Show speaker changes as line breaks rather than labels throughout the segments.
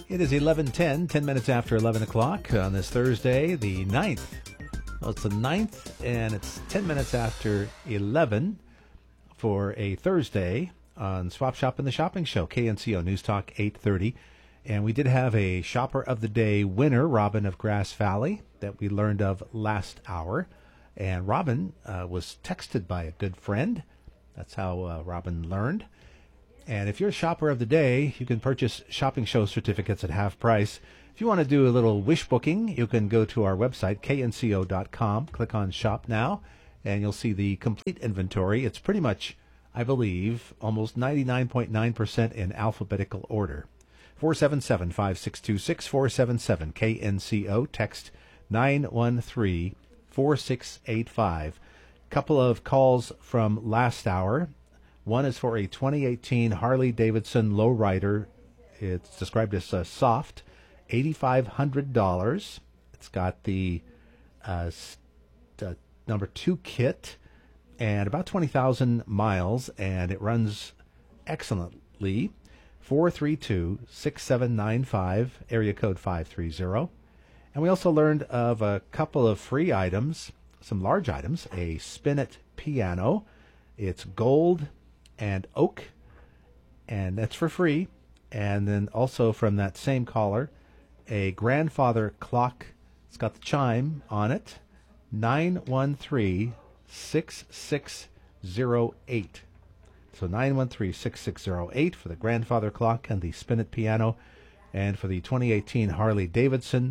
It is 11:10, 10 minutes after 11 o'clock on this Thursday, the 9th. Well, it's the 9th, and it's 10 minutes after 11 for a Thursday on Swap Shop and the Shopping Show, KNCO News Talk 830. And we did have a Shopper of the Day winner, Robin of Grass Valley, that we learned of last hour. And Robin was texted by a good friend. That's how Robin learned. And if you're a Shopper of the Day, you can purchase shopping show certificates at half price. If you want to do a little wish booking, you can go to our website, knco.com, click on Shop Now, and you'll see the complete inventory. It's pretty much, I believe, almost 99.9% in alphabetical order. 477-5626, 477-KNCO, text 913-4685. Couple of calls from last hour. One is for a 2018 Harley-Davidson Lowrider. It's described as soft, $8,500. It's got the number 2 kit and about 20,000 miles, and it runs excellently. 432-6795, area code 530. And we also learned of a couple of free items, some large items, a Spinet piano. It's gold and oak, and that's for free. And then also from that same caller, a grandfather clock. It's got the chime on it, 913-6608. So 913-6608 for the grandfather clock and the Spinet piano. And for the 2018 Harley-Davidson,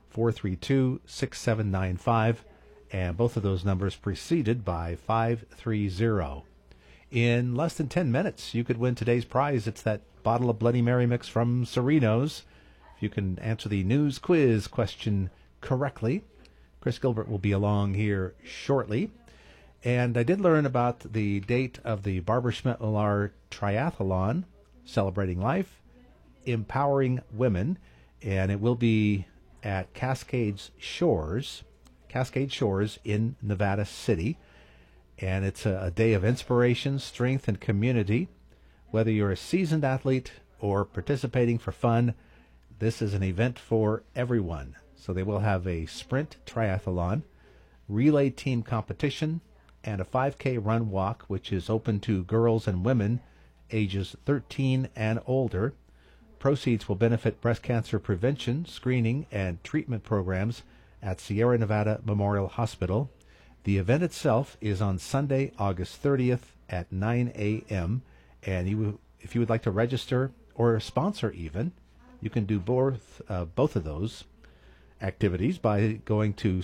432-6795. And both of those numbers preceded by 530. In less than 10 minutes, you could win today's prize. It's that bottle of Bloody Mary mix from Sereno's. If you can answer the news quiz question correctly, Chris Gilbert will be along here shortly. And I did learn about the date of the Barbara Schmidt-Millar Triathlon, Celebrating Life, Empowering Women, and it will be at Cascade Shores in Nevada City. And it's a day of inspiration, strength, and community. Whether you're a seasoned athlete or participating for fun, this is an event for everyone. So they will have a sprint triathlon, relay team competition, and a 5K run walk, which is open to girls and women ages 13 and older. Proceeds will benefit breast cancer prevention, screening, and treatment programs at Sierra Nevada Memorial Hospital. The event itself is on Sunday, August 30th at 9 a.m. And if you would like to register or sponsor even, you can do both of those activities by going to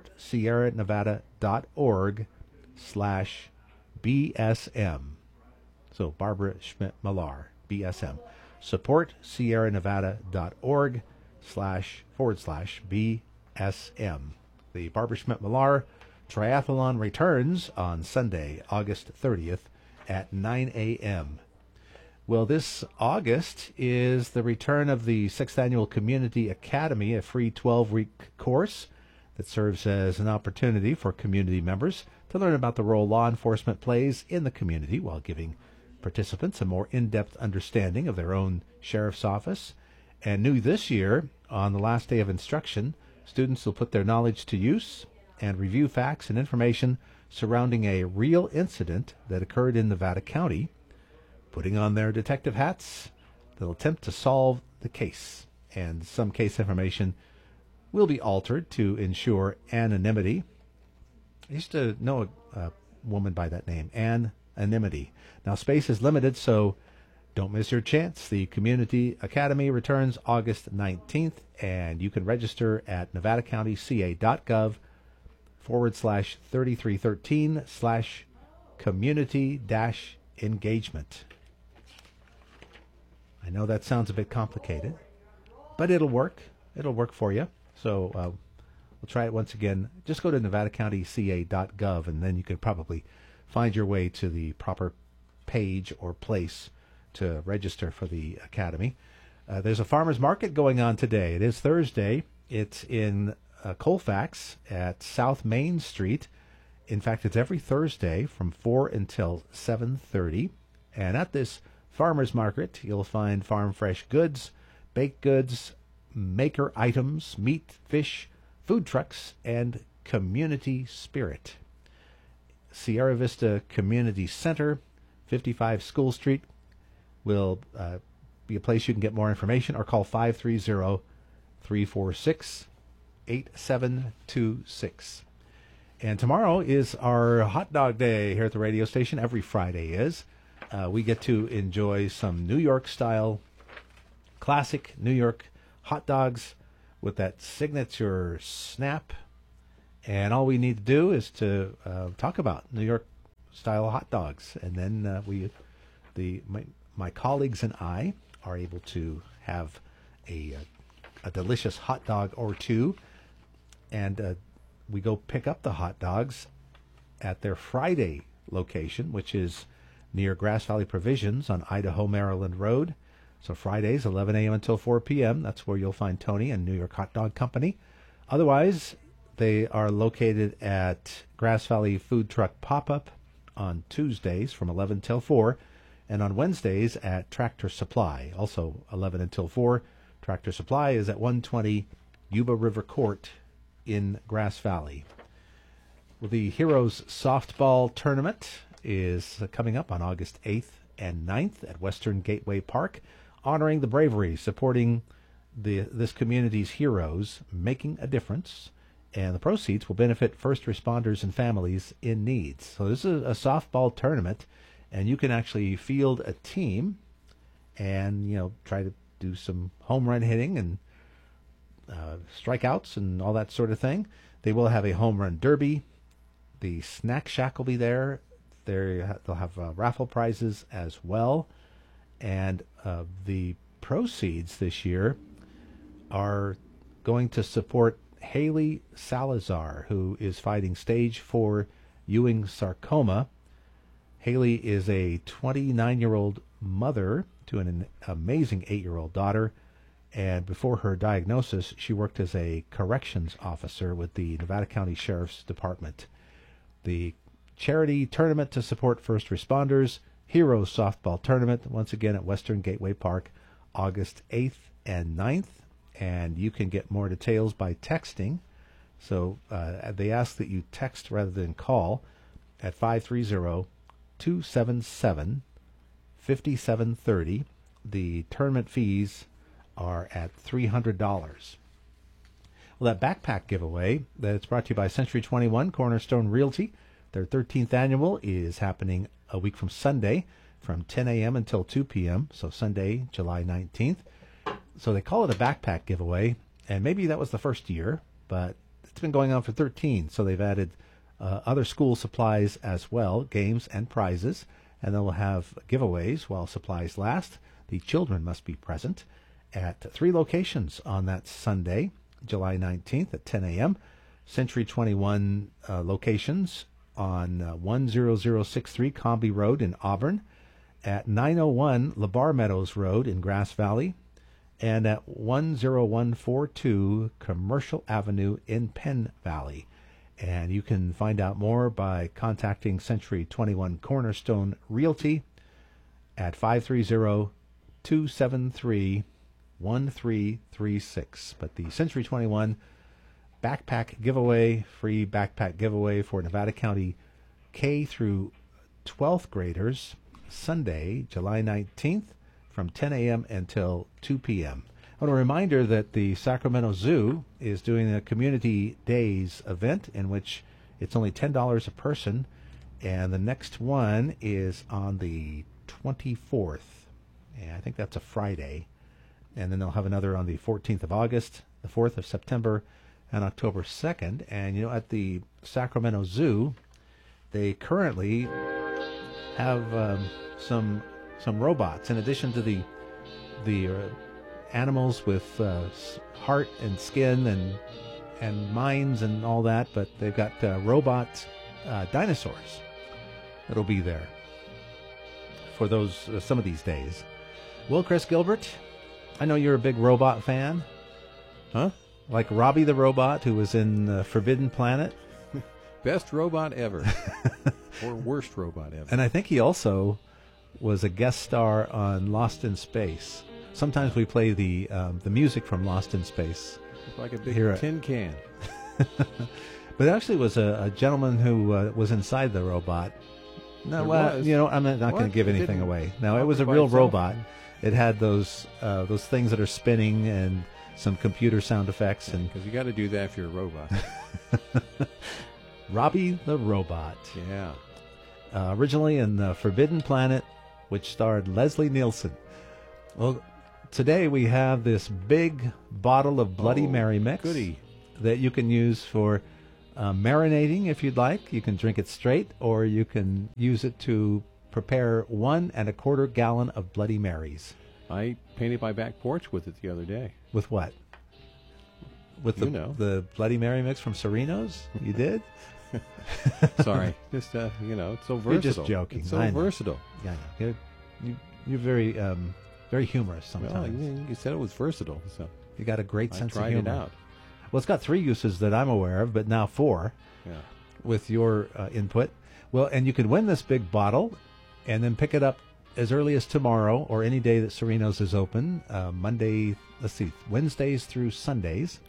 supportsierranevada.org/BSM. So Barbara Schmidt-Millar, BSM. supportsierranevada.org//BSM. The Barbara Schmidt-Millar Triathlon returns on Sunday, August 30th at 9 a.m. Well, this August is the return of the 6th Annual Community Academy, a free 12-week course that serves as an opportunity for community members to learn about the role law enforcement plays in the community while giving participants a more in-depth understanding of their own sheriff's office. And new this year, on the last day of instruction, students will put their knowledge to use and review facts and information surrounding a real incident that occurred in Nevada County. Putting on their detective hats, they'll attempt to solve the case. And some case information will be altered to ensure anonymity. I used to know a woman by that name, Anonymity. Now, space is limited, so don't miss your chance. The Community Academy returns August 19th, and you can register at nevadacounty.gov/3313/community-engagement. I know that sounds a bit complicated, but it'll work. It'll work for you. So we'll try it once again. Just go to nevadacountyca.gov, and then you can probably find your way to the proper page or place to register for the academy. There's a farmer's market going on today. It is Thursday. It's in Colfax at South Main Street. In fact, it's every Thursday from 4 until 7:30. And at this farmer's market, you'll find farm fresh goods, baked goods, maker items, meat, fish, food trucks, and community spirit. Sierra Vista Community Center, 55 School Street, will be a place you can get more information, or call 530-346-8726. And tomorrow is our hot dog day here at the radio station. Every Friday is. We get to enjoy some New York-style, classic New York hot dogs with that signature snap. And all we need to do is to talk about New York-style hot dogs. And then my colleagues and I are able to have a delicious hot dog or two. And we go pick up the hot dogs at their Friday location, which is near Grass Valley Provisions on Idaho, Maryland Road. So Fridays, 11 a.m. until 4 p.m. That's where you'll find Tony and New York Hot Dog Company. Otherwise, they are located at Grass Valley Food Truck Pop-Up on Tuesdays from 11 till 4, and on Wednesdays at Tractor Supply, also 11 until 4. Tractor Supply is at 120 Yuba River Court in Grass Valley. Well, the Heroes Softball Tournament is coming up on August 8th and 9th at Western Gateway Park, honoring the bravery, supporting this community's heroes, making a difference, and the proceeds will benefit first responders and families in need. So this is a softball tournament, and you can actually field a team and, try to do some home run hitting and strikeouts and all that sort of thing. They will have a home run derby. The snack shack will be there. They'll have raffle prizes as well. And the proceeds this year are going to support Haley Salazar, who is fighting stage 4 Ewing sarcoma. Haley is a 29-year-old mother to an amazing 8-year-old daughter. And before her diagnosis, she worked as a corrections officer with the Nevada County Sheriff's Department. The charity tournament to support first responders, Heroes Softball Tournament, once again at Western Gateway Park, August 8th and 9th. And you can get more details by texting. So they ask that you text rather than call at 530-277-5730. The tournament fees are at $300. Well, that backpack giveaway that's brought to you by Century 21 Cornerstone Realty, their 13th annual, is happening a week from Sunday from 10 a.m. until 2 p.m., so Sunday, July 19th. So they call it a backpack giveaway, and maybe that was the first year, but it's been going on for 13, so they've added other school supplies as well, games and prizes, and they'll have giveaways while supplies last. The children must be present at 3 locations on that Sunday, July 19th at 10 a.m. Century 21 locations on 10063 Comby Road in Auburn, at 901 LeBar Meadows Road in Grass Valley, and at 10142 Commercial Avenue in Penn Valley. And you can find out more by contacting Century 21 Cornerstone Realty at 530-273-1336. But the Century 21 backpack giveaway, free backpack giveaway for Nevada County K through 12th graders, Sunday, July 19th from 10 a.m. until 2 p.m. I want a reminder that the Sacramento Zoo is doing a Community Days event in which it's only $10 a person, and the next one is on the 24th. And I think that's a Friday. And then they'll have another on the 14th of August, the 4th of September, and October 2nd. And, at the Sacramento Zoo, they currently have some robots, in addition to the animals with heart and skin and minds and all that, but they've got robot dinosaurs that'll be there for those some of these days. Well, Chris Gilbert, I know you're a big robot fan, huh? Like Robbie the Robot, who was in Forbidden Planet.
Best robot ever. Or worst robot ever.
And I think he also was a guest star on Lost in Space. sometimes we play the music from Lost in Space.
It's like a big
Here,
tin can.
But it actually was a gentleman who was inside the robot. No,
There
well,
was.
you know, I'm not going
What?
to give
It
anything
didn't
away. No, it
open
was a
by
real
itself?
robot. It had those things that are spinning and some computer sound effects and
Because you got to do that if you're a robot.
Robbie the Robot.
Yeah.
Originally in the Forbidden Planet, which starred Leslie Nielsen. Well, today we have this big bottle of Bloody
Oh,
Mary mix
goody.
that you can use for marinating if you'd like. You can drink it straight, or you can use it to prepare 1 1/4 gallon of Bloody Marys.
I painted my back porch with it the other day.
With what? With
You know.
the Bloody Mary mix from Sereno's? You did?
Sorry. Just, it's so versatile.
You're just joking.
It's so
I know.
versatile.
Yeah, I know. You're very very humorous
Well,
sometimes.
you said it was versatile, so
You got a great
I
sense of
tried
humor.
it out.
Well, it's got 3 uses that I'm aware of, but now 4
Yeah.
with your input. Well, and you can win this big bottle and then pick it up as early as tomorrow or any day that Sereno's is open. Wednesdays through Sundays.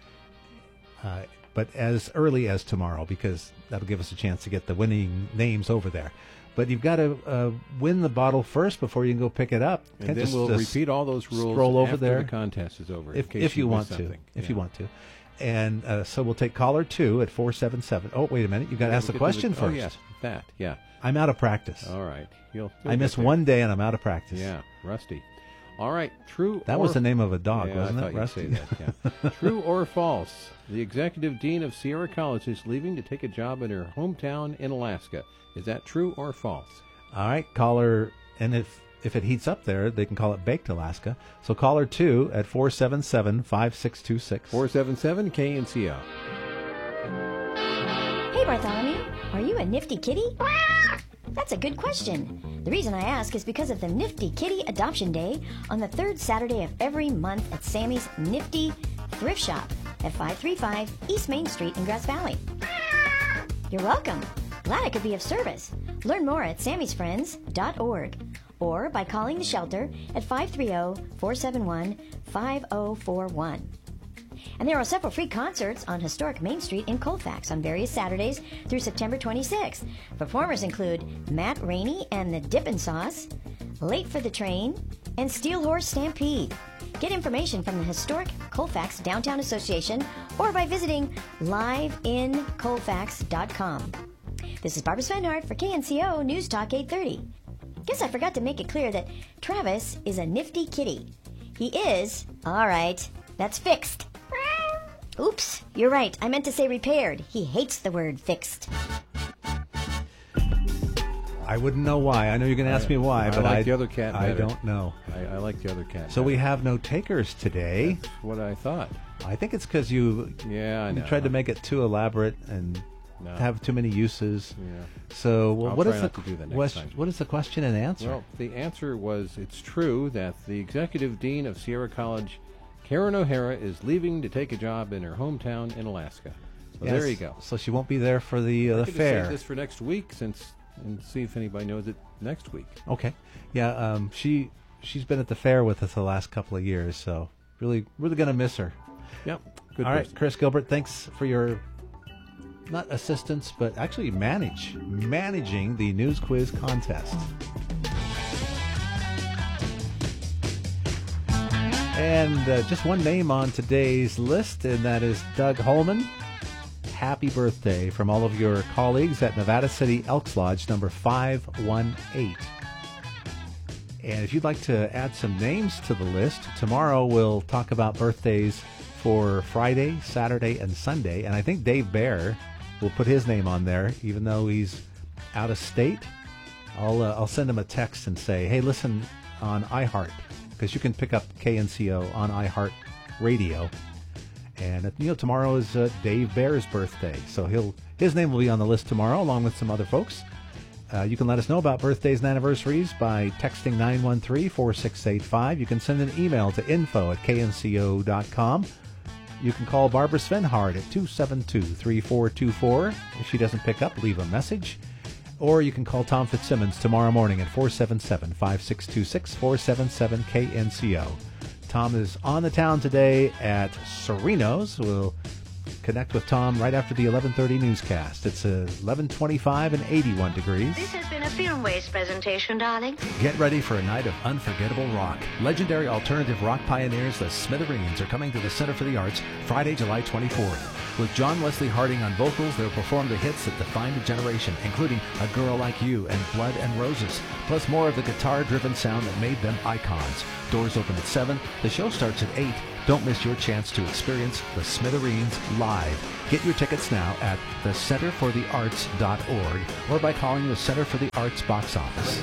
But as early as tomorrow, because that'll give us a chance to get the winning names over there. But you've got to win the bottle first before you can go pick it up.
And
Can't
then
just,
we'll repeat all those rules
stroll over
after
there.
the contest is over.
If you want to. If you want to. And so we'll take caller 2 at 477. Oh, wait a minute. You've got to ask the question first.
Oh, yes. That, yeah.
I'm out of practice.
All right. You'll
I
get
miss
there.
1 day and I'm out of practice.
Yeah, Rusty. All right, true
That
or...
was the name of a dog,
yeah,
wasn't
I
it,
thought
Rusty?
you'd say that, yeah. True or false? The executive dean of Sierra College is leaving to take a job in her hometown in Alaska. Is that true or false?
All right, caller, and if it heats up there, they can call it Baked Alaska. So caller 2 at 477-5626.
477 KNCO.
Hey, Bartholomew, are you a nifty kitty? That's a good question. The reason I ask is because of the Nifty Kitty Adoption Day on the 3rd Saturday of every month at Sammy's Nifty Thrift Shop at 535 East Main Street in Grass Valley. You're welcome. Glad I could be of service. Learn more at sammysfriends.org or by calling the shelter at 530-471-5041. And there are several free concerts on historic Main Street in Colfax on various Saturdays through September 26th. Performers include Matt Rainey and the Dippin' Sauce, Late for the Train, and Steel Horse Stampede. Get information from the historic Colfax Downtown Association or by visiting liveincolfax.com. This is Barbara Svenhart for KNCO News Talk 830. Guess I forgot to make it clear that Travis is a nifty kitty. He is, all right, that's fixed. Oops, you're right. I meant to say repaired. He hates the word fixed.
I wouldn't know why. I know you're going to ask me why,
I
but
like the other cat
I
better.
don't know.
I like the other cat.
So we
better.
have no takers today.
That's what I thought.
I think it's because you
Yeah, I know.
tried to make it too elaborate and
No.
have too many uses.
Yeah.
So
I'll
what
try
is
not
the
to do that next
question?
time.
What is the question and answer?
Well, the answer was it's true that the executive dean of Sierra College, Karen O'Hara, is leaving to take a job in her hometown in Alaska. So
Yes.
there you go.
So she won't be there for the
I could just
fair.
save this for next week and see if anybody knows it next week.
Okay. Yeah. She's been at the fair with us the last couple of years, so really gonna miss her.
Yep. Good
All right,
person.
Chris Gilbert, thanks for your not assistance, but actually managing the news quiz contest. And just one name on today's list, and that is Doug Holman. Happy birthday from all of your colleagues at Nevada City Elks Lodge number 518. And if you'd like to add some names to the list, tomorrow we'll talk about birthdays for Friday, Saturday, and Sunday. And I think Dave Bear will put his name on there, even though he's out of state. I'll send him a text and say, hey, listen on iHeart, because you can pick up KNCO on iHeart Radio. And tomorrow is Dave Bear's birthday, so his name will be on the list tomorrow, along with some other folks. You can let us know about birthdays and anniversaries by texting 913-4685. You can send an email to info@knco.com. You can call Barbara Svenhard at 272-3424. If she doesn't pick up, leave a message. Or you can call Tom Fitzsimmons tomorrow morning at 477-5626, 477-KNCO. Tom is on the town today at Serino's. We'll connect with Tom right after the 11:30 newscast. It's 11:25 and 81 degrees.
This has been a Film Waste presentation, darling.
Get ready for a night of unforgettable rock. Legendary alternative rock pioneers, the Smithereens, are coming to the Center for the Arts Friday, July 24th. With John Wesley Harding on vocals, they'll perform the hits that defined a generation, including A Girl Like You and Blood and Roses, plus more of the guitar-driven sound that made them icons. Doors open at 7. The show starts at 8. Don't miss your chance to experience the Smithereens live. Get your tickets now at thecenterforthearts.org or by calling the Center for the Arts box office.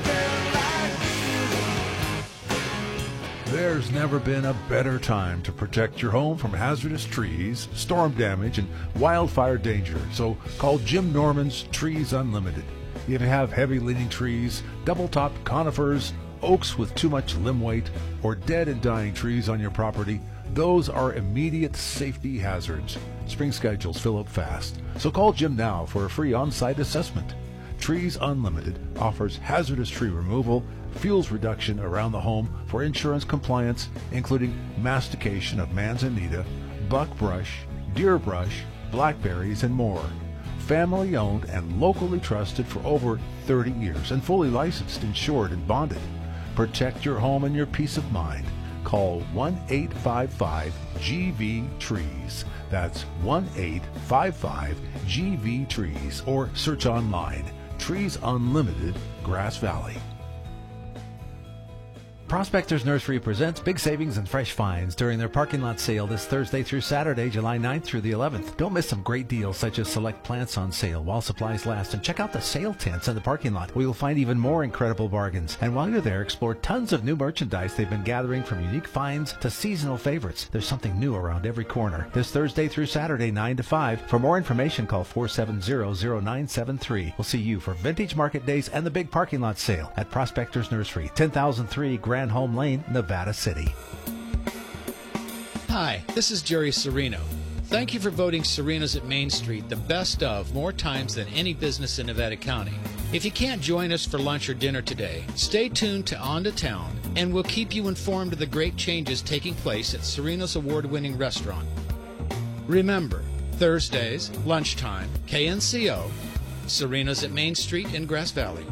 There's never been a better time to protect your home from hazardous trees, storm damage, and wildfire danger. So call Jim Norman's Trees Unlimited. If you have heavy-leaning trees, double-topped conifers, oaks with too much limb weight, or dead and dying trees on your property, those are immediate safety hazards. Spring schedules fill up fast, so call Jim now for a free on-site assessment. Trees Unlimited offers hazardous tree removal, fuels reduction around the home for insurance compliance, including mastication of manzanita, buckbrush, deer brush, blackberries, and more. Family owned and locally trusted for over 30 years and fully licensed, insured, and bonded. Protect your home and your peace of mind. Call 1-855-GV-TREES. That's 1-855-GV-TREES or search online. Trees Unlimited, Grass Valley.
Prospectors Nursery presents big savings and fresh finds during their parking lot sale this Thursday through Saturday, July 9th through the 11th. Don't miss some great deals such as select plants on sale while supplies last, and check out the sale tents in the parking lot where you'll find even more incredible bargains. And while you're there, explore tons of new merchandise they've been gathering, from unique finds to seasonal favorites. There's something new around every corner. This Thursday through Saturday, 9 to 5. For more information, call 470-0973. We'll see you for Vintage Market Days and the big parking lot sale at Prospectors Nursery, 10,003 Grand Home Lane, Nevada City.
Hi, this is Jerry Serino. Thank you for voting Serino's at Main Street the best of more times than any business in Nevada County. If you can't join us for lunch or dinner today, stay tuned to On to Town, and we'll keep you informed of the great changes taking place at Serino's award-winning restaurant. Remember, Thursdays, lunchtime, KNCO, Serino's at Main Street in Grass Valley.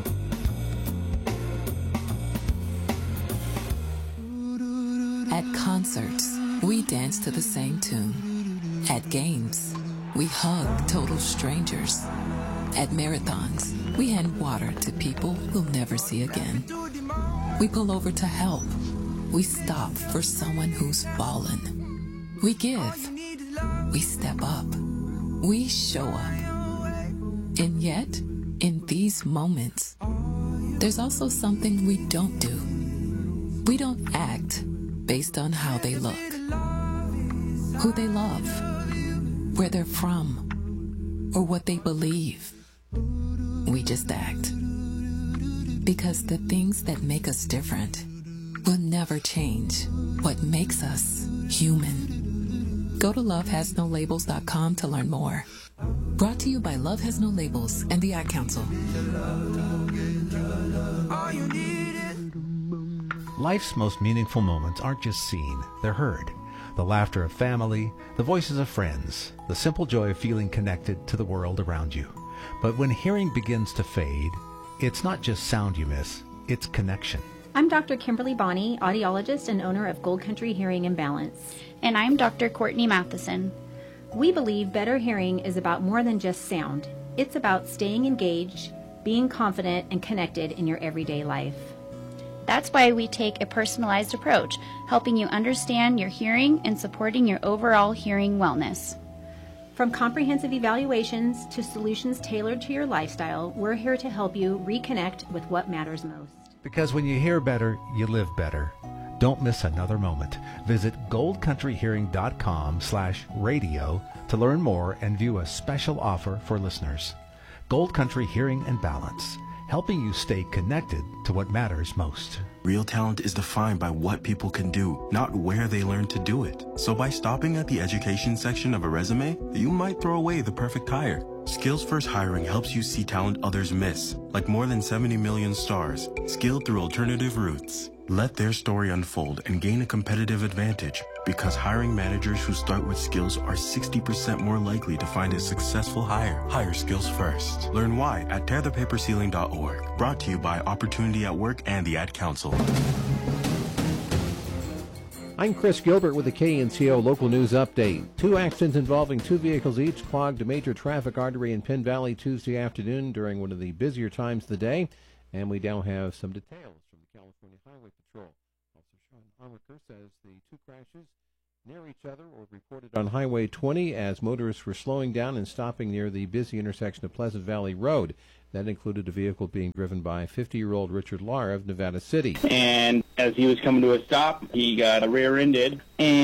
At concerts, we dance to the same tune. At games, we hug total strangers. At marathons, we hand water to people we'll never see again. We pull over to help. We stop for someone who's fallen. We give. We step up. We show up. And yet, in these moments, there's also something we don't do. We don't act based on how they look, who they love, where they're from, or what they believe. We just act. Because the things that make us different will never change what makes us human. Go to lovehasnolabels.com to learn more. Brought to you by Love Has No Labels and the Ad Council.
Life's most meaningful moments aren't just seen, they're heard. The laughter of family, the voices of friends, the simple joy of feeling connected to the world around you. But when hearing begins to fade, it's not just sound you miss, it's connection.
I'm Dr. Kimberly Bonney, audiologist and owner of Gold Country Hearing and Balance.
And I'm Dr. Courtney Matheson.
We believe better hearing is about more than just sound. It's about staying engaged, being confident, and connected in your everyday life.
That's why we take a personalized approach, helping you understand your hearing and supporting your overall hearing wellness.
From comprehensive evaluations to solutions tailored to your lifestyle, we're here to help you reconnect with what matters most.
Because when you hear better, you live better. Don't miss another moment. Visit goldcountryhearing.com/radio to learn more and view a special offer for listeners. Gold Country Hearing and Balance, helping you stay connected to what matters most.
Real talent is defined by what people can do, not where they learn to do it. So by stopping at the education section of a resume, you might throw away the perfect hire. Skills First Hiring helps you see talent others miss, like more than 70 million stars, skilled through alternative routes. Let their story unfold and gain a competitive advantage, because hiring managers who start with skills are 60% more likely to find a successful hire. Hire skills first. Learn why at tearthepaperceiling.org. Brought to you by Opportunity at Work and the Ad Council.
I'm Chris Gilbert with the KNCO Local News Update. 2 accidents involving 2 vehicles each clogged a major traffic artery in Penn Valley Tuesday afternoon during one of the busier times of the day. And we now have some details from the California Highway Patrol. Officer Sean Armiker says the 2 crashes near each other were reported on Highway 20 as motorists were slowing down and stopping near the busy intersection of Pleasant Valley Road. That included a vehicle being driven by 50-year-old Richard Lara of Nevada City.
And as he was coming to a stop, he got rear-ended.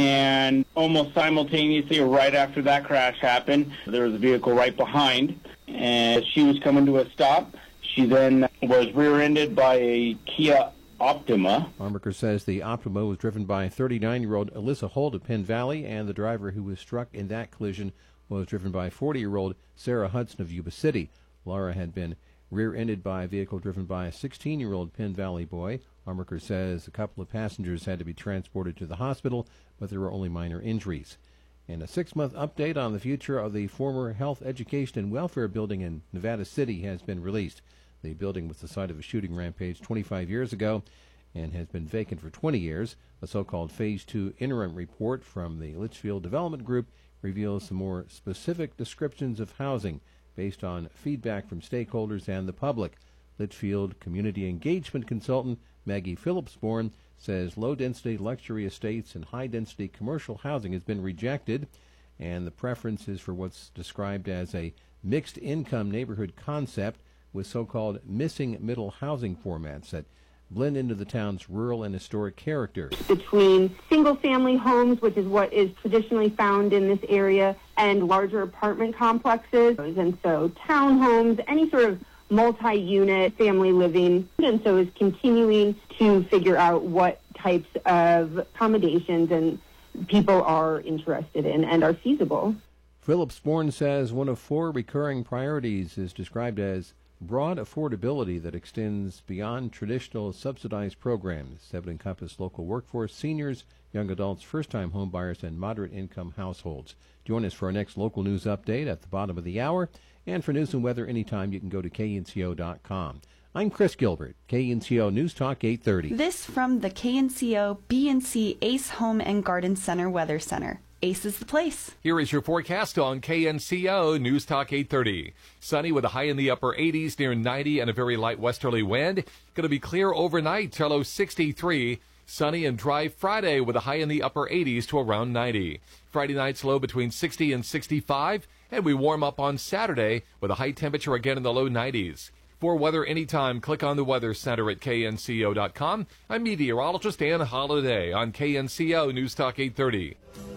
And almost simultaneously, or right after that crash happened, there was a vehicle right behind. And as she was coming to a stop, she then was rear-ended by a Kia Optima.
Armiker says the Optima was driven by 39-year-old Alyssa Holt of Penn Valley, and the driver who was struck in that collision was driven by 40-year-old Sarah Hudson of Yuba City. Lara had been rear-ended by a vehicle driven by a 16-year-old Penn Valley boy. Armiker says a couple of passengers had to be transported to the hospital, but there were only minor injuries. And a 6-month update on the future of the former Health, Education, and Welfare building in Nevada City has been released. The building was the site of a shooting rampage 25 years ago and has been vacant for 20 years. A so-called Phase 2 interim report from the Litchfield Development Group reveals some more specific descriptions of housing based on feedback from stakeholders and the public. Litchfield community engagement consultant Maggie Phillipsborn says low-density luxury estates and high-density commercial housing has been rejected, and the preference is for what's described as a mixed-income neighborhood concept with so-called missing middle housing formats that blend into the town's rural and historic character.
Between single-family homes, which is what is traditionally found in this area, and larger apartment complexes, and so townhomes, any sort of multi-unit family living, and so is continuing to figure out what types of accommodations and people are interested in and are feasible.
Phillipsborn says one of 4 recurring priorities is described as broad affordability that extends beyond traditional subsidized programs that would encompass local workforce, seniors, young adults, first-time homebuyers, and moderate-income households. Join us for our next local news update at the bottom of the hour. And for news and weather anytime, you can go to knco.com. I'm Chris Gilbert, KNCO News Talk 830.
This from the KNCO BNC Ace Home and Garden Center Weather Center. Ace is the place.
Here is your forecast on KNCO News Talk 830. Sunny with a high in the upper 80s near 90 and a very light westerly wind. Going to be clear overnight to low 63. Sunny and dry Friday with a high in the upper 80s to around 90. Friday night's low between 60 and 65. And we warm up on Saturday with a high temperature again in the low 90s. For weather anytime, click on the Weather Center at knco.com. I'm meteorologist Ann Holiday on KNCO News Talk 830.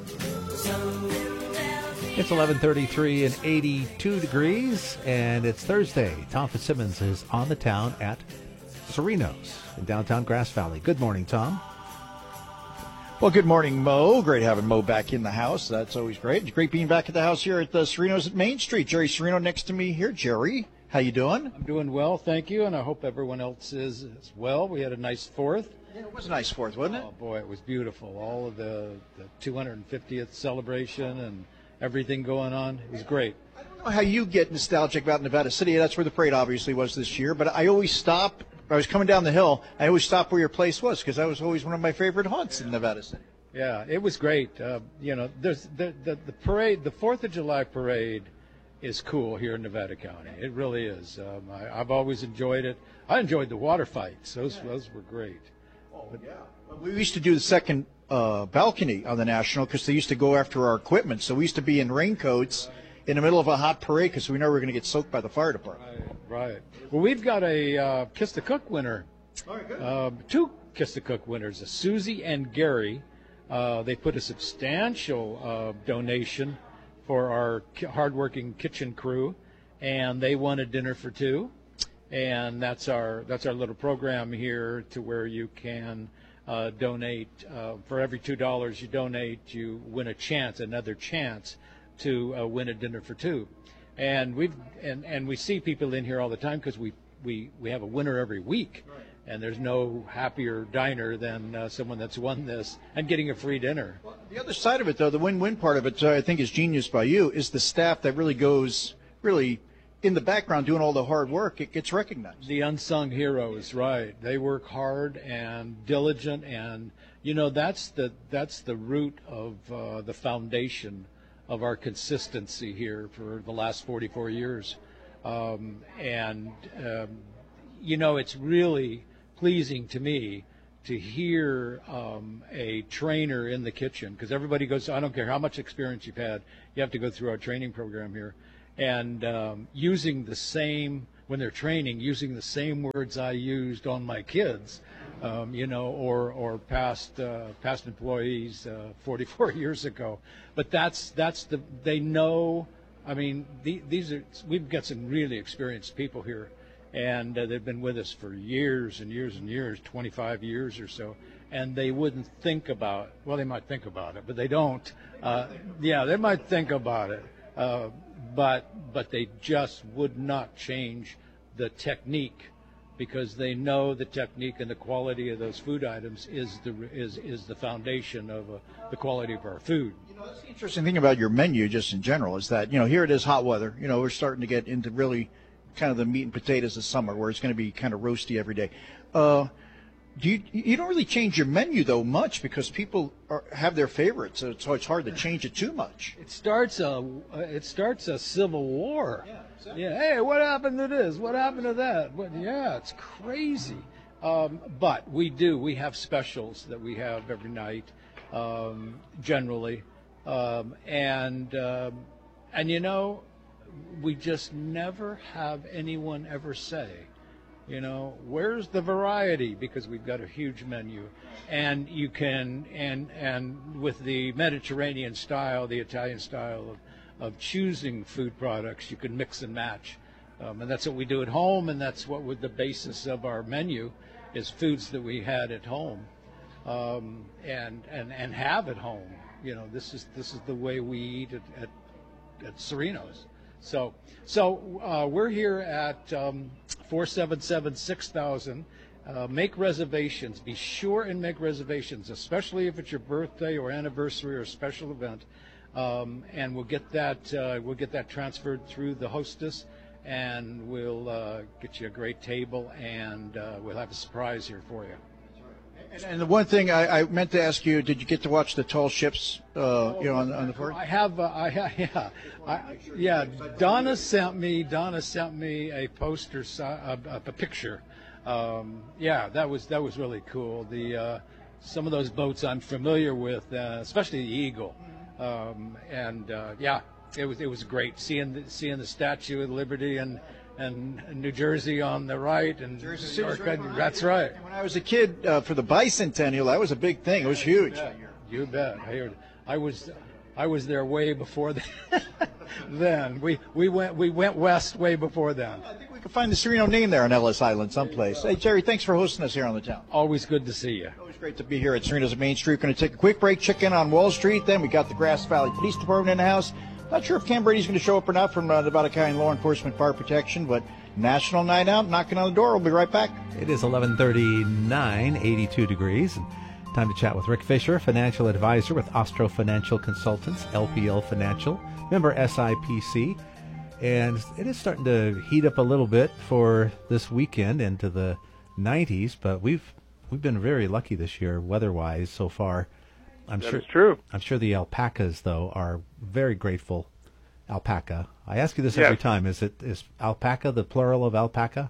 It's 11:33 and 82 degrees, and it's Thursday. Tom Fitzsimmons is on the town at Sereno's in downtown Grass Valley. Good morning, Tom.
Well, good morning, Mo. Great having Mo back in the house. That's always great. It's great being back at the house here at the Sereno's at Main Street. Jerry Sereno next to me here. Jerry, how you doing?
I'm doing well, thank you, and I hope everyone else is as well. We had a nice 4th.
Yeah, it was a nice 4th, wasn't it?
Oh, boy, it was beautiful. All of the 250th celebration and everything going on. It was great.
I don't know how you get nostalgic about Nevada City. That's where the parade obviously was this year, but I always stop. I was coming down the hill. I always stopped where your place was because that was always one of my favorite haunts in Nevada City.
Yeah, it was great. There's the parade, the 4th of July parade is cool here in Nevada County. It really is. I've always enjoyed it. I enjoyed the water fights. Those were great.
Oh, yeah. We used to do the second balcony on the National because they used to go after our equipment. So we used to be in raincoats in the middle of a hot parade because we know we were going to get soaked by the fire department.
Right. Well, we've got a Kiss the Cook winner.
All right, good.
2 Kiss the Cook winners, Susie and Gary. They put a substantial donation for our hardworking kitchen crew, and they won a dinner for 2. And that's our little program here to where you can donate. For every $2 you donate, you win another chance to win a dinner for 2. And we see people in here all the time because we have a winner every week. Right. And there's no happier diner than someone that's won this and getting a free dinner.
Well, the other side of it, though, the win-win part of it, I think is genius by you, is the staff that really goes in the background doing all the hard work. It gets recognized.
The unsung heroes, right. They work hard and diligent, and, that's the root of the foundation of our consistency here for the last 44 years. It's really pleasing to me to hear a trainer in the kitchen, because everybody goes, I don't care how much experience you've had, you have to go through our training program here, and when they're training, using the same words I used on my kids, or past employees 44 years ago. But they know. I mean, we've got some really experienced people here. And they've been with us for years and years and years, 25 years or so. And they wouldn't think about, well, they might think about it, but they don't. They might think about it, but they just would not change the technique, because they know the technique and the quality of those food items is the foundation of the quality of our food.
That's the interesting thing about your menu, just in general, is that here it is hot weather. We're starting to get into really kind of the meat and potatoes of summer, where it's going to be kind of roasty every day. You don't really change your menu though much, because people have their favorites, so it's hard to change it too much.
It starts a civil war. Yeah, exactly. Yeah. Hey, what happened to this? What happened to that? It's crazy. But we have specials that we have every night, generally, we just never have anyone ever say, where's the variety? Because we've got a huge menu, and you can, and with the Mediterranean style, the Italian style of choosing food products, you can mix and match. And that's what we do at home, and that's what the basis of our menu is, foods that we had at home, and have at home. This is the way we eat at Serino's. So we're here at 477-6000. Make reservations. Be sure and make reservations, especially if it's your birthday or anniversary or special event. And we'll get that transferred through the hostess, and we'll get you a great table, and we'll have a surprise here for you.
And the one thing I meant to ask you, did you get to watch the tall ships, on the port?
I have, Donna sent me a poster, a picture. That was really cool. Some of those boats I'm familiar with, especially the Eagle, it was great seeing the Statue of Liberty and New Jersey on the right, and
Jersey
that's right.
When I was a kid, for the bicentennial, that was a big thing. It was huge.
You bet. I was there way before then. We went west way before then.
I think we could find the Serino name there on Ellis Island someplace. Hey, Jerry, thanks for hosting us here on the town.
Always good to see you.
Always great to be here at Serino's at Main Street. We're going to take a quick break, check in on Wall Street. Then we got the Grass Valley Police Department in the house. Not sure if Cam Brady's going to show up or not from Nevada County Law Enforcement Fire Protection, but National Night Out, knocking on the door. We'll be right back.
It is 11:39, 82 degrees. Time to chat with Rick Fisher, financial advisor with Ostro Financial Consultants, LPL Financial, member SIPC. And it is starting to heat up a little bit for this weekend into the 90s, but we've been very lucky this year weather-wise so far.
That is true.
I'm sure the alpacas, though, are very grateful. Alpaca. I ask you this every time. Is alpaca the plural of alpaca?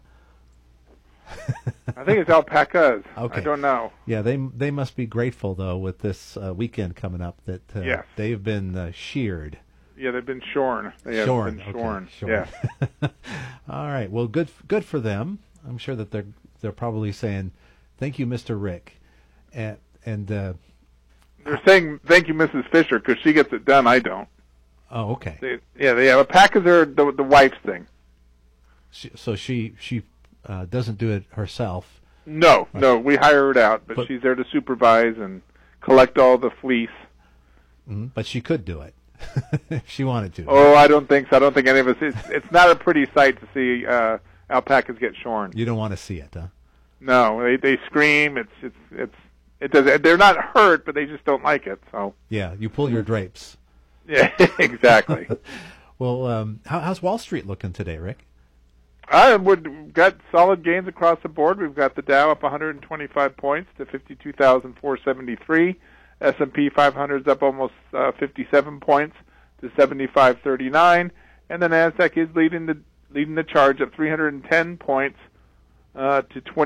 I think it's alpacas.
Okay.
I don't know.
Yeah, they must be grateful, though, with this weekend coming up that they've been sheared.
Yeah, they've been shorn. They have been shorn.
Okay, yeah. All right. Well, good for them. I'm sure that they're probably saying, "Thank you, Mr. Rick," and
they're saying, "Thank you, Mrs. Fisher," because she gets it done. I don't.
Oh, okay.
They have alpacas are the wife's thing.
So she doesn't do it herself.
No, we hire her out, but she's there to supervise and collect all the fleece.
But she could do it. if she wanted to.
Oh, I don't think so. I don't think any of us. It's not a pretty sight to see alpacas get shorn.
You don't want to see it, huh?
No, they scream. It does. They're not hurt, but they just don't like it. So
yeah, you pull your drapes.
Yeah, exactly.
Well, how's Wall Street looking today, Rick?
We've got solid gains across the board. We've got the Dow up 125 points to 52,473. S&P 500 is up almost 57 points to 7539, and the Nasdaq is leading the charge at 310 points to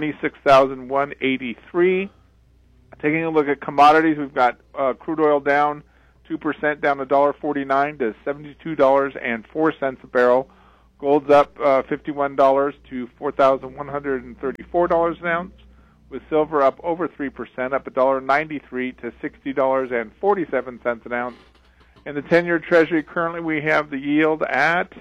26,183. Taking a look at commodities, we've got crude oil down 2%, down $1.49 to $72.04 a barrel. Gold's up $51 to $4,134 an ounce, with silver up over 3%, up $1.93 to $60.47 an ounce. And the 10-year Treasury, currently we have the yield at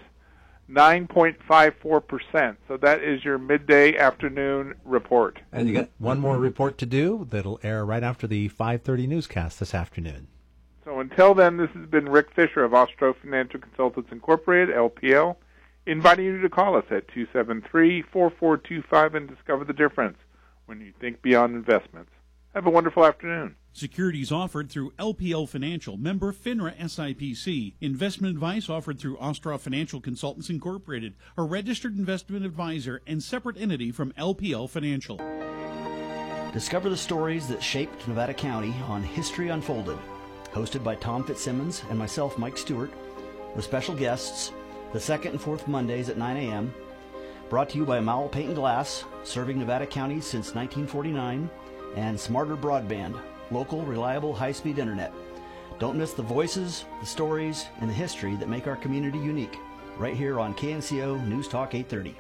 9.54%. So that is your midday afternoon report.
And you got one more report to do that'll air right after the 5:30 newscast this afternoon.
So until then, this has been Rick Fisher of Austro Financial Consultants Incorporated, LPL, inviting you to call us at 273-4425 and discover the difference when you think beyond investments. Have a wonderful afternoon.
Securities offered through LPL Financial, member FINRA SIPC. Investment advice offered through Ostroff Financial Consultants Incorporated, a registered investment advisor and separate entity from LPL Financial.
Discover the stories that shaped Nevada County on History Unfolded. Hosted by Tom Fitzsimmons and myself, Mike Stewart, with special guests the second and fourth Mondays at 9 a.m. Brought to you by Mowell Paint and Glass, serving Nevada County since 1949, and Smarter Broadband, local, reliable, high-speed internet. Don't miss the voices, the stories, and the history that make our community unique, right here on KNCO News Talk 830.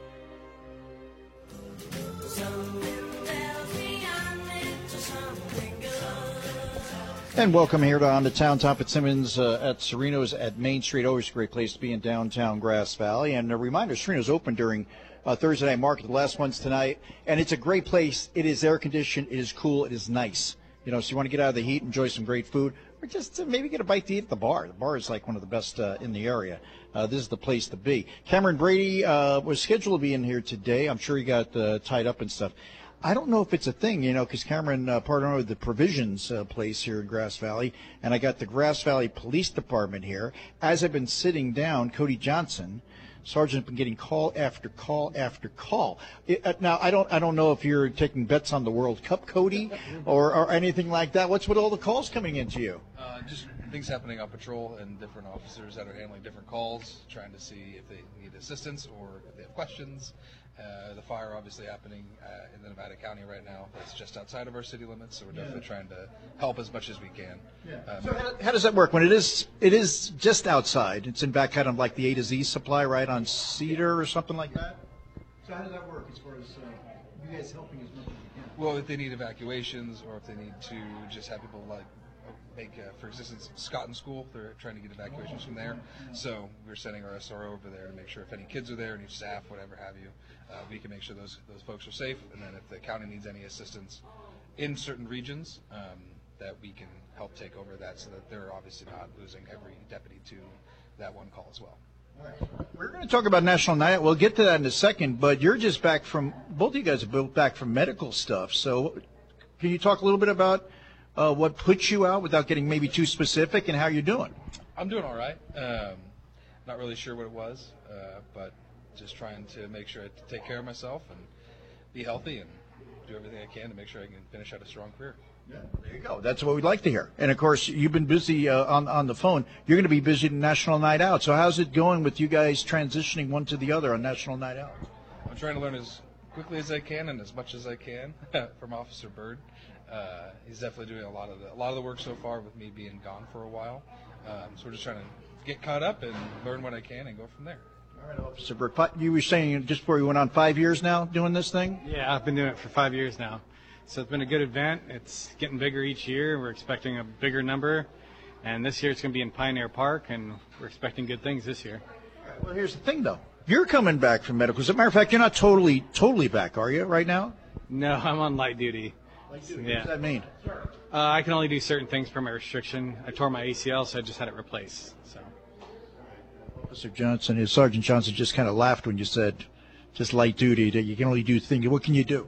And welcome here to On the Town. Tom Fitzsimmons at Serino's at Main Street. Always a great place to be in downtown Grass Valley. And a reminder, Serino's open during Thursday night market. The last one's tonight. And it's a great place. It is air-conditioned. It is cool. It is nice. You know, so you want to get out of the heat, enjoy some great food, or just maybe get a bite to eat at the bar. The bar is like one of the best in the area. This is the place to be. Cameron Brady was scheduled to be in here today. I'm sure he got tied up and stuff. I don't know if it's a thing, you know, because Cameron partnered with the Provisions place here in Grass Valley, and I got the Grass Valley Police Department here. As I've been sitting down, Cody Johnson, Sergeant, been getting call after call after call. Now, I don't know if you're taking bets on the World Cup, Cody, or anything like that. What's with all the calls coming into you?
Just things happening on patrol and different officers that are handling different calls, trying to see if they need assistance or if they have questions. The fire obviously happening in the Nevada County right now. That's just outside of our city limits, so we're definitely trying to help as much as we can.
So how does that work? When it is just outside, it's in back kind of like the A to Z supply, right, on Cedar or something like that? So how does that work as far as you guys helping as much as you can?
Well, if they need evacuations or if they need to just have people like make, for instance, Scott in school, they're trying to get evacuations from there. So we're sending our SRO over there to make sure if any kids are there, any staff, whatever have you, we can make sure those folks are safe. And then if the county needs any assistance in certain regions, that we can help take over that so that they're obviously not losing every deputy to that one call as well.
All right. We're going to talk about National Night Out. We'll get to that in a second, but you're just back from, both of you guys are back from medical stuff. So can you talk a little bit about what put you out without getting maybe too specific and how you're doing?
I'm doing all right. Not really sure what it was, but just trying to make sure I take care of myself and be healthy and do everything I can to make sure I can finish out a strong career.
Yeah, there you go. That's what we'd like to hear. And, of course, you've been busy on the phone. You're going to be busy in National Night Out. So how's it going with you guys transitioning one to the other on National Night Out?
I'm trying to learn as quickly as I can and as much as I can from Officer Byrd. He's definitely doing a lot of the work so far with me being gone for a while. So we're just trying to get caught up and learn what I can and go from there.
All right, Officer Byrd. You were saying just before we went on 5 years now doing this thing?
Yeah, I've been doing it for 5 years now. So it's been a good event. It's getting bigger each year. We're expecting a bigger number. And this year it's going to be in Pioneer Park, and we're expecting good things this year.
All right, well, here's the thing, though. You're coming back from medical. As a matter of fact, you're not totally back, are you, right now?
No, I'm on light duty.
What does that mean?
I can only do certain things per my restriction. I tore my ACL, so I just had it replaced. So.
Officer Sergeant Johnson just kind of laughed when you said just light duty, that you can only do things. What can you do?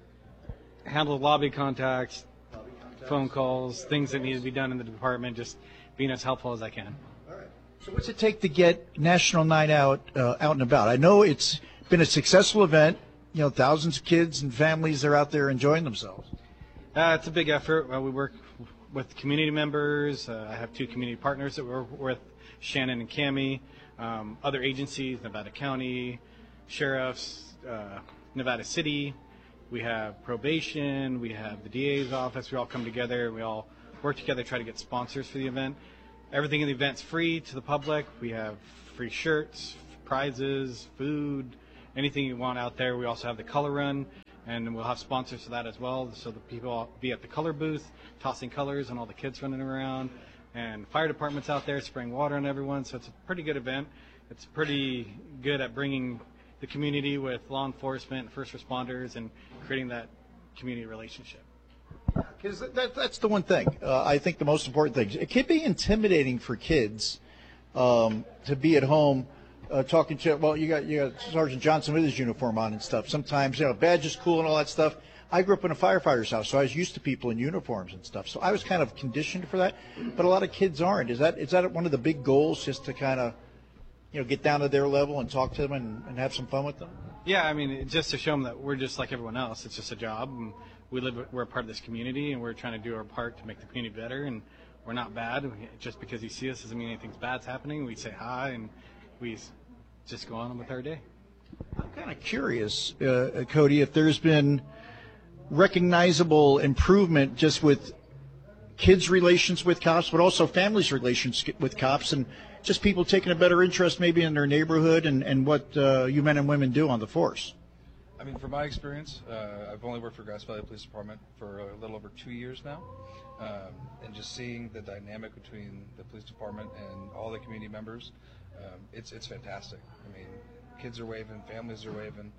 Handle lobby contacts, phone calls, things that need to be done in the department, just being as helpful as I can.
So what's it take to get National Night Out out and about? I know it's been a successful event. You know, thousands of kids and families are out there enjoying themselves.
It's a big effort. We work with community members. I have 2 community partners that we're with, Shannon and Cammie, other agencies, Nevada County, sheriffs, Nevada City. We have probation. We have the DA's office. We all come together. We all work together to try to get sponsors for the event. Everything in the event's free to the public. We have free shirts, prizes, food, anything you want out there. We also have the color run, and we'll have sponsors for that as well. So the people will be at the color booth, tossing colors, and all the kids running around. And fire department's out there spraying water on everyone. So it's a pretty good event. It's pretty good at bringing the community with law enforcement, first responders, and creating that community relationship.
Because that's the one thing. I think the most important thing. It can be intimidating for kids to be at home talking to. Well, you got Sergeant Johnson with his uniform on and stuff. Sometimes, badge is cool and all that stuff. I grew up in a firefighter's house, so I was used to people in uniforms and stuff. So I was kind of conditioned for that. But a lot of kids aren't. Is that one of the big goals, just to kind of get down to their level and talk to them and have some fun with them?
Yeah, I mean, just to show them that we're just like everyone else. It's just a job. And we're a part of this community, and we're trying to do our part to make the community better. And we're not bad. Just because you see us doesn't mean anything's bad's happening. We say hi, and we just go on with our day.
I'm kind of curious, Cody, if there's been recognizable improvement just with kids' relations with cops, but also families' relations with cops, and just people taking a better interest maybe in their neighborhood and what you men and women do on the force.
I mean, from my experience, I've only worked for Grass Valley Police Department for a little over 2 years now, and just seeing the dynamic between the police department and all the community members, it's fantastic. I mean, kids are waving, families are waving.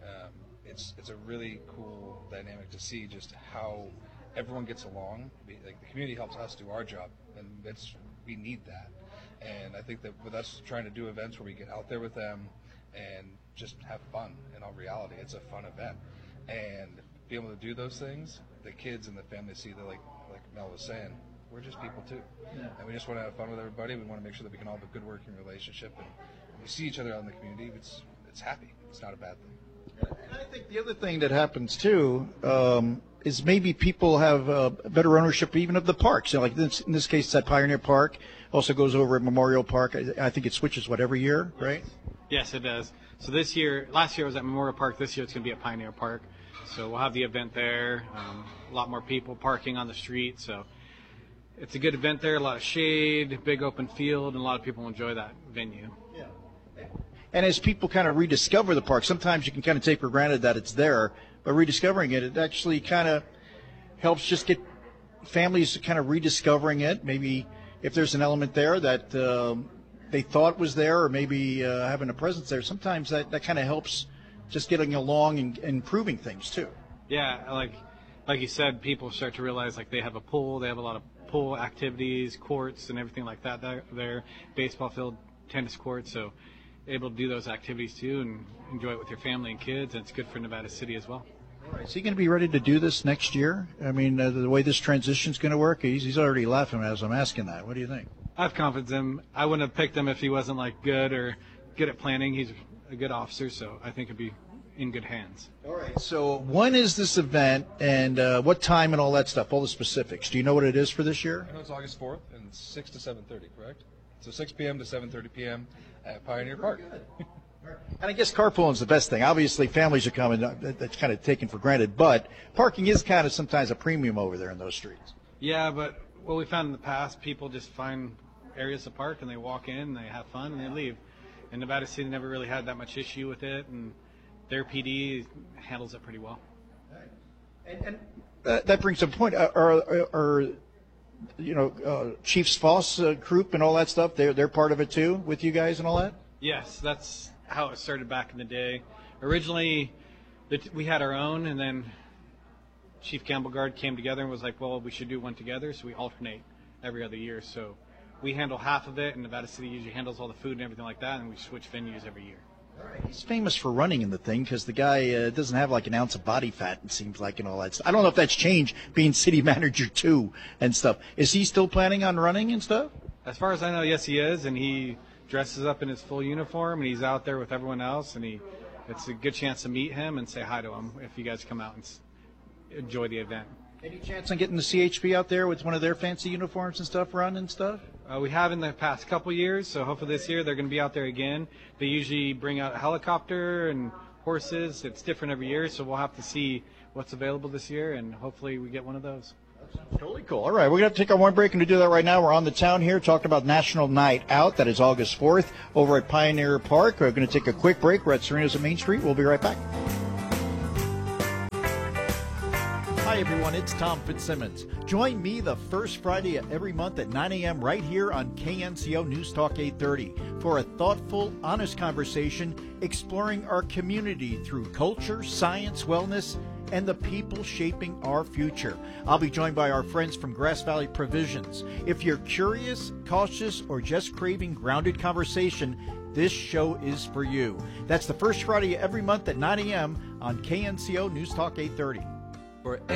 It's a really cool dynamic to see just how everyone gets along. Like, the community helps us do our job, and we need that. And I think that with us trying to do events where we get out there with them and just have fun, in all reality, it's a fun event. And be able to do those things, the kids and the family see that, like Mel was saying, we're just people too. Yeah. And we just want to have fun with everybody. We want to make sure that we can all have a good working relationship. And when we see each other out in the community, it's happy. It's not a bad thing.
And I think the other thing that happens too is maybe people have better ownership even of the parks. Like in this case, it's at Pioneer Park. Also goes over at Memorial Park. I think it switches every year, right?
Yes, it does. So last year it was at Memorial Park. This year it's going to be at Pioneer Park. So we'll have the event there. A lot more people parking on the street. So it's a good event there. A lot of shade, big open field, and a lot of people enjoy that venue.
Yeah. And as people kind of rediscover the park, sometimes you can kind of take for granted that it's there, but rediscovering it actually kind of helps just get families kind of rediscovering it. Maybe if there's an element there that they thought was there, or maybe having a presence there, sometimes that kind of helps just getting along and improving things too.
Yeah, like you said, people start to realize like they have a pool, they have a lot of pool activities, courts and everything like that there, baseball field, tennis courts, so able to do those activities too and enjoy it with your family and kids, and it's good for Nevada City as well.
All right, is he going to be ready to do this next year? I mean, the way this transition is going to work, he's already laughing as I'm asking that. What do you think?
I have confidence in him. I wouldn't have picked him if he wasn't good at planning. He's a good officer, so I think he'd be in good hands.
All right, so when is this event, and what time and all that stuff, all the specifics? Do you know what it is for this year?
I know it's August 4th, and it's 6 to 7:30, correct? So 6 p.m. to 7:30 p.m. at Pioneer Park.
And I guess carpooling is the best thing. Obviously, families are coming. That's kind of taken for granted. But parking is kind of sometimes a premium over there in those streets.
Yeah, but what we found in the past, people just find areas to park, and they walk in, they have fun, and they leave. And Nevada City never really had that much issue with it, and their PD handles it pretty well.
And that brings up a point. Are Chiefs Foss group and all that stuff, they're part of it too with you guys and all that?
Yes, that's how it started back in the day. Originally, we had our own, and then Chief Campbell Guard came together and was like, well, we should do one together, so we alternate every other year. So we handle half of it, and Nevada City usually handles all the food and everything like that, and we switch venues every year.
He's famous for running in the thing because the guy doesn't have like an ounce of body fat, it seems like, and all that stuff. I don't know if that's changed being city manager too and stuff. Is he still planning on running and stuff?
As far as I know, yes, he is, and he dresses up in his full uniform, and he's out there with everyone else, and it's a good chance to meet him and say hi to him if you guys come out and enjoy the event.
Any chance on getting the CHP out there with one of their fancy uniforms and stuff, run and stuff?
We have in the past couple years, so hopefully this year they're going to be out there again. They usually bring out a helicopter and horses. It's different every year, so we'll have to see what's available this year, and hopefully we get one of those.
Totally cool. All right, we're going to have to take our one break, and to do that right now, we're on the town here talking about National Night Out. That is August 4th over at Pioneer Park. We're going to take a quick break. We're at Serena's at Main Street. We'll be right back. Hi, everyone. It's Tom Fitzsimmons. Join me the first Friday of every month at 9 a.m. right here on KNCO News Talk 830 for a thoughtful, honest conversation exploring our community through culture, science, wellness, and the people shaping our future. I'll be joined by our friends from Grass Valley Provisions. If you're curious, cautious, or just craving grounded conversation, this show is for you. That's the first Friday of every month at 9 a.m. on KNCO News Talk 830.